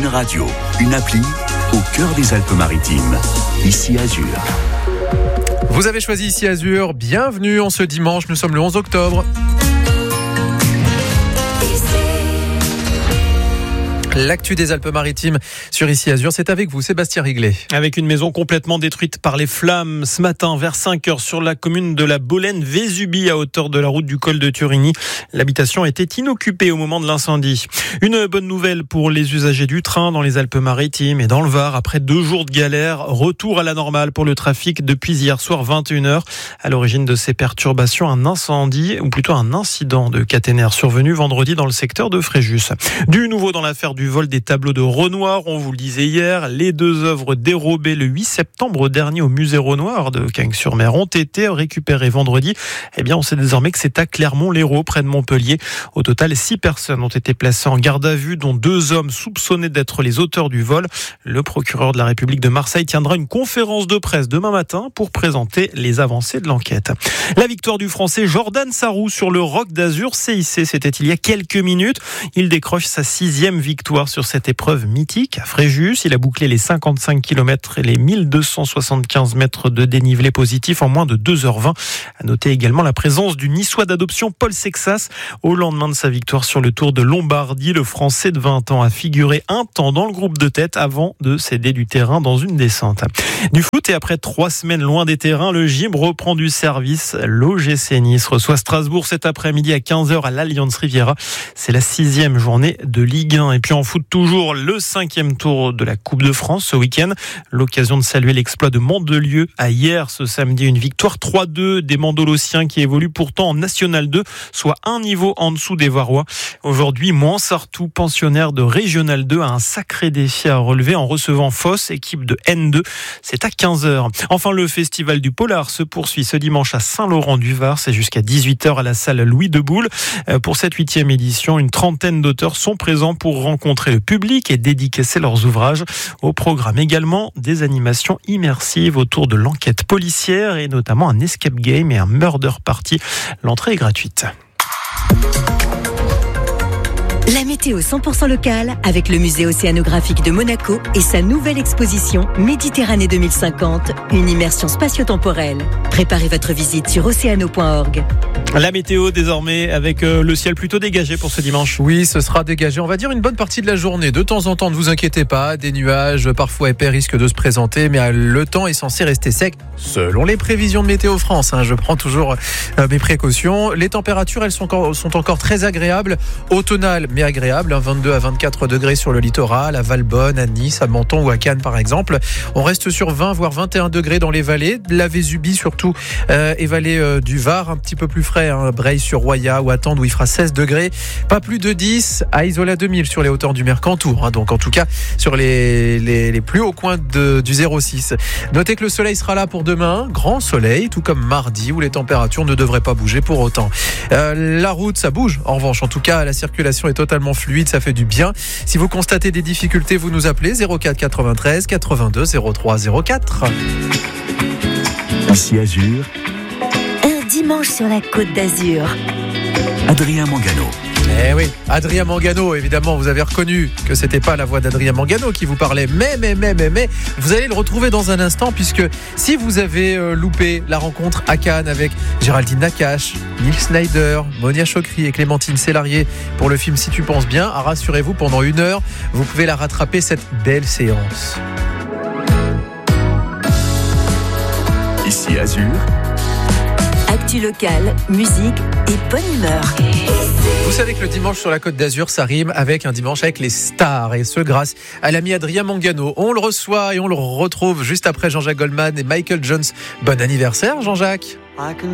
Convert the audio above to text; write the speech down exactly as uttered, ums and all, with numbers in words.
Radio, une appli au cœur des Alpes-Maritimes. Ici Azur. Vous avez choisi Ici Azur. Bienvenue en ce dimanche. Nous sommes le onze octobre. L'actu des Alpes-Maritimes sur Ici Azur, c'est avec vous, Sébastien Riglet. Avec une maison complètement détruite par les flammes ce matin vers cinq heures sur la commune de la Bolène-Vésubie à hauteur de la route du col de Turigny. L'habitation était inoccupée au moment de l'incendie. Une bonne nouvelle pour les usagers du train dans les Alpes-Maritimes et dans le Var. Après deux jours de galère, retour à la normale pour le trafic depuis hier soir vingt et une heures. À l'origine de ces perturbations, un incendie, ou plutôt un incident de caténaire survenu vendredi dans le secteur de Fréjus. Du nouveau dans l'affaire du vol des tableaux de Renoir, on vous le disait hier, les deux œuvres dérobées le huit septembre dernier au musée Renoir de Cagnes-sur-Mer ont été récupérées vendredi. Eh bien, on sait désormais que c'est à Clermont-Lérault, près de Montpellier. Au total, six personnes ont été placées en garde à vue, dont deux hommes soupçonnés d'être les auteurs du vol. Le procureur de la République de Marseille tiendra une conférence de presse demain matin pour présenter les avancées de l'enquête. La victoire du Français Jordan Sarrou sur le Roc d'Azur C I C, c'était il y a quelques minutes. Il décroche sa sixième victoire sur cette épreuve mythique à Fréjus. Il a bouclé les cinquante-cinq kilomètres et les mille deux cent soixante-quinze mètres de dénivelé positif en moins de deux heures vingt. À noter également la présence du niçois d'adoption Paul Sexas. Au lendemain de sa victoire sur le Tour de Lombardie, le Français de vingt ans a figuré un temps dans le groupe de tête avant de céder du terrain dans une descente. Du foot, et après trois semaines loin des terrains, le gym reprend du service. L'O G C Nice reçoit Strasbourg cet après-midi à quinze heures à l'Allianz Riviera. C'est la sixième journée de Ligue un. Et puis en foot toujours, le cinquième tour de la Coupe de France ce week-end. L'occasion de saluer l'exploit de Mandelieu à hier, ce samedi. Une victoire trois deux des Mandolossiens qui évoluent pourtant en National deux, soit un niveau en dessous des Varois. Aujourd'hui, Moinsartou, pensionnaire de Régional deux, a un sacré défi à relever en recevant Foss, équipe de N deux. C'est à quinze heures. Enfin, le festival du Polar se poursuit ce dimanche à Saint-Laurent-du-Var. C'est jusqu'à dix-huit heures à la salle Louis Deboul. Pour cette huitième édition, une trentaine d'auteurs sont présents pour rencontrer le public et dédicacer leurs ouvrages. Au programme également des animations immersives autour de l'enquête policière et notamment un escape game et un murder party. L'entrée est gratuite. La météo cent pour cent locale avec le musée océanographique de Monaco et sa nouvelle exposition Méditerranée deux mille cinquante, une immersion spatio-temporelle. Préparez votre visite sur océano point org. La météo désormais avec le ciel plutôt dégagé pour ce dimanche. Oui, ce sera dégagé. On va dire une bonne partie de la journée. De temps en temps, ne vous inquiétez pas, des nuages parfois épais risquent de se présenter, mais le temps est censé rester sec selon les prévisions de Météo France. Hein, je prends toujours mes précautions. Les températures, elles sont encore, sont encore très agréables, automnales, mais agréables. Hein, vingt-deux à vingt-quatre degrés sur le littoral, à Valbonne, à Nice, à Menton ou à Cannes par exemple. On reste sur vingt voire vingt et un degrés dans les vallées. La Vésubie surtout euh, et vallée euh, du Var, un petit peu plus frais. Hein, Breil-sur-Roya ou à Tende où il fera seize degrés. Pas plus de dix à Isola deux mille sur les hauteurs du Mercantour. Hein, donc en tout cas sur les, les, les plus hauts coins de, du zéro six. Notez que le soleil sera là pour demain. Grand soleil, tout comme mardi où les températures ne devraient pas bouger pour autant. Euh, la route, ça bouge. En revanche, en tout cas, la circulation est totalement fluide. Ça fait du bien. Si vous constatez des difficultés, vous nous appelez zéro quatre quatre-vingt-treize quatre-vingt-deux zéro trois zéro quatre. Ici Azur. Dimanche sur la Côte d'Azur. Adrien Mangano. Eh oui, Adrien Mangano, évidemment, vous avez reconnu que c'était pas la voix d'Adrien Mangano qui vous parlait, mais, mais, mais, mais, mais, vous allez le retrouver dans un instant, puisque si vous avez euh, loupé la rencontre à Cannes avec Géraldine Nakache, Neil Snyder, Monia Chokri et Clémentine Sélarié pour le film Si tu penses bien, rassurez-vous, pendant une heure, vous pouvez la rattraper, cette belle séance. Ici Azur. Actu locale, musique et bonne humeur. Vous savez que le dimanche sur la Côte d'Azur, ça rime avec un dimanche avec les stars. Et ce, grâce à l'ami Adrien Mangano. On le reçoit et on le retrouve juste après Jean-Jacques Goldman et Michael Jones. Bon anniversaire, Jean-Jacques.